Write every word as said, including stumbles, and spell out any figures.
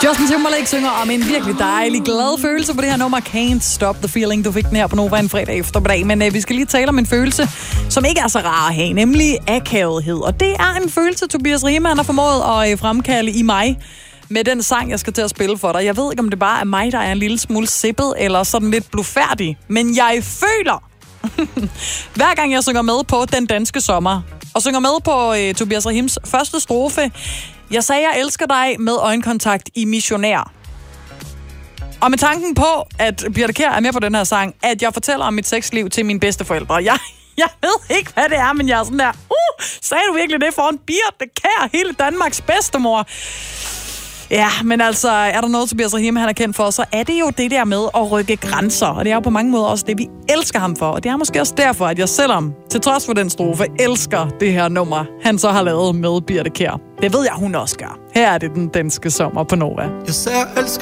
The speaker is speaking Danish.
Justin Timberlake synger om en virkelig dejlig, glad følelse på det her nummer. Can't Stop the Feeling. Du fik den her på Nova en fredag eftermiddag. Men øh, vi skal lige tale om en følelse, som ikke er så rar at have, nemlig akavethed. Og det er en følelse, Tobias Rahim har formået at øh, fremkalde i mig med den sang, jeg skal til at spille for dig. Jeg ved ikke, om det bare er mig, der er en lille smule sippet, eller sådan lidt blufærdig. Men jeg føler, hver gang jeg synger med på Den Danske Sommer, og synger med på øh, Tobias Rahims første strofe, jeg sagde, jeg elsker dig med øjenkontakt i Missionær. Og med tanken på, at Birthe Kjær er med på den her sang, at jeg fortæller om mit sexliv til mine bedsteforældre. Jeg, jeg ved ikke, hvad det er, men jeg er sådan der, uh, sagde du virkelig det foran Birthe Kjær, hele Danmarks bedstemor? Ja, men altså, er der noget, Tobias Rahim han er kendt for, så er det jo det der med at rykke grænser. Og det er jo på mange måder også det, vi elsker ham for. Og det er måske også derfor, at jeg selvom, til trods for den strofe, elsker det her nummer, han så har lavet med Birthe Kjær. Det ved jeg, hun også gør. Her er det Den Danske Sommer på Nova. Jeg sagde, jeg elsker